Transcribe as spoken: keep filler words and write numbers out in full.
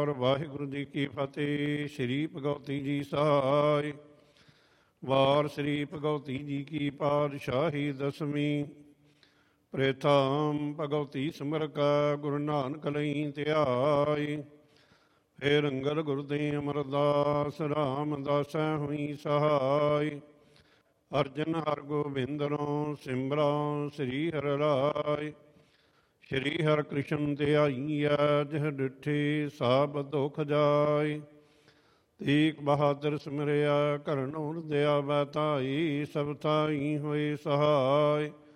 ਵਾਹਿਗੁਰੂ ਜੀ ਕੀ ਫਤਿਹ। ਸ਼੍ਰੀ ਭਗਵਤੀ ਜੀ ਸਹਾਇ। ਵਾਰ ਸ਼੍ਰੀ ਭਗਵਤੀ ਜੀ ਕੀ ਪਾਤਸ਼ਾਹੀ ਦਸਵੀਂ। ਪ੍ਰੇਥਾਮ ਭਗਵਤੀ ਸਿਮਰ ਕਾ ਗੁਰੂ ਨਾਨਕ ਲਈ ਧਿਆਈ। ਫੇਰ ਅੰਗਦ ਗੁਰਦੇ ਅਮਰਦਾਸ ਰਾਮਦਾਸੈ ਹੋਈ ਸਹਾਈ। ਅਰਜਨ ਹਰਗੋਬਿੰਦਨੋ ਸਿਮਰਾਂ ਸ੍ਰੀ ਹਰਿ ਰਾਇ। ਸ਼੍ਰੀ ਹਰਿ ਕ੍ਰਿਸ਼ਨ ਧਿਆਈਐ ਜਿਹ ਡਿਠੇ ਸਭ ਦੁਖ ਜਾਇ। ਤੇਗ ਬਹਾਦਰ ਸਿਮਰਿਆ ਕਰਨੋ ਹਿਰਦਿਆ ਬੈਤਾਈ। ਸਭ ਥਾਈ ਹੋਏ ਸਹਾਇ।